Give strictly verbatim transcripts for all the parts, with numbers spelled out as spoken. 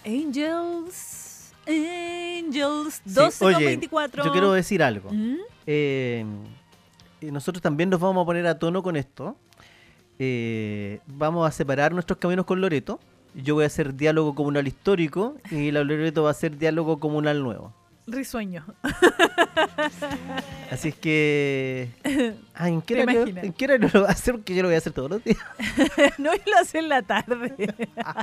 Angels, Angels, Sí, doce con oye, veinticuatro. yo quiero decir algo. ¿Mm? Eh, y nosotros también nos vamos a poner a tono con esto. Eh, vamos a separar nuestros caminos con Loreto. Yo voy a hacer diálogo comunal histórico y la Loreto va a hacer diálogo comunal nuevo. Risueño. Así es que... Ah, ¿en qué ¿Te horario- imaginas? ¿en qué horario lo va a hacer? Porque yo lo voy a hacer todos los días. No, y lo hace en la tarde.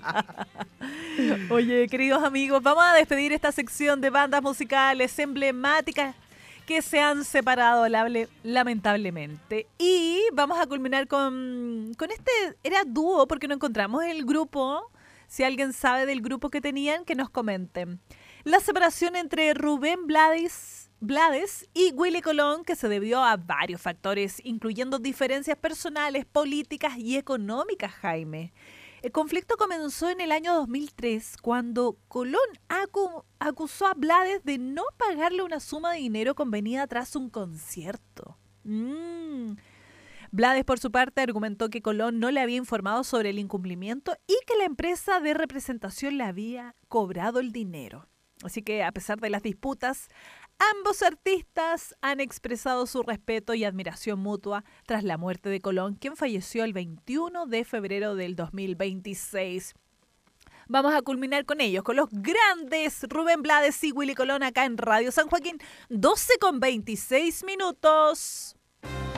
Oye, queridos amigos, vamos a despedir esta sección de bandas musicales emblemáticas que se han separado lable- lamentablemente. Y vamos a culminar con, con este, era dúo, porque no encontramos el grupo. Si alguien sabe del grupo que tenían, que nos comenten. La separación entre Rubén Blades, Blades y Willy Colón, que se debió a varios factores, incluyendo diferencias personales, políticas y económicas, Jaime. El conflicto comenzó en el año dos mil tres, cuando Colón acu- acusó a Blades de no pagarle una suma de dinero convenida tras un concierto. Mm. Blades, por su parte, argumentó que Colón no le había informado sobre el incumplimiento y que la empresa de representación le había cobrado el dinero. Así que, a pesar de las disputas, ambos artistas han expresado su respeto y admiración mutua tras la muerte de Colón, quien falleció el veintiuno de febrero del dos mil veintiséis. Vamos a culminar con ellos, con los grandes Rubén Blades y Willy Colón acá en Radio San Joaquín, doce con veintiséis minutos.